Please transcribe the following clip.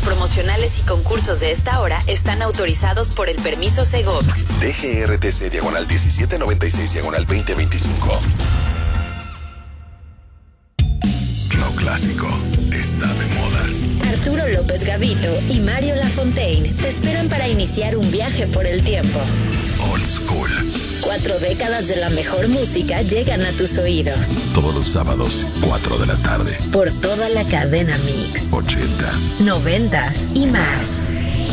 promocionales y concursos de esta hora están autorizados por el permiso Segov. DGRTC /1796/2025. Lo clásico está de moda. Arturo López Gavito y Mario Lafontaine te esperan para iniciar un viaje por el tiempo. Old School. 4 décadas de la mejor música llegan a tus oídos. Todos los sábados, 4 de la tarde. Por toda la cadena Mix. 80s, 90s y más.